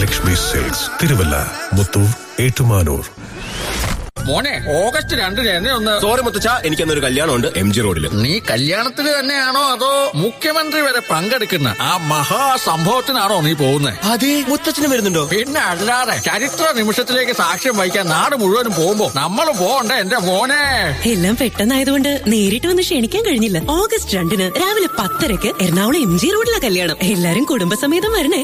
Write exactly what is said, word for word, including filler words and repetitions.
Bhagyalakshmi silks, Thiruvalla, Muthoor, Ettumanoor. മോനെ, August രണ്ടിന് എന്നെ ഒന്ന്. സോറി മുത്തച്ഛ, എനിക്കൊന്നൊരു കല്യാണമുണ്ട് എം ജി റോഡിൽ. നീ കല്യാണത്തിന് തന്നെയാണോ അതോ മുഖ്യമന്ത്രി വരെ പങ്കെടുക്കുന്ന ആ മഹാസംഭവത്തിനാണോ നീ പോകുന്നത്? അതെ, മുത്തച്ഛനും വരുന്നുണ്ടോ? പിന്നെ അല്ലാതെ ചരിത്ര നിമിഷത്തിലേക്ക് സാക്ഷ്യം വഹിക്കാൻ നാട് മുഴുവനും പോകുമ്പോ നമ്മൾ പോകണ്ടേ എന്റെ മോനെ? എല്ലാം പെട്ടെന്നായതുകൊണ്ട് നേരിട്ട് വന്ന് ക്ഷണിക്കാൻ കഴിഞ്ഞില്ല. ഓഗസ്റ്റ് രണ്ടിന് രാവിലെ പത്തരക്ക് എറണാകുളം എം ജി റോഡിലെ കല്യാണം. എല്ലാരും കുടുംബസമേതം വരണേ.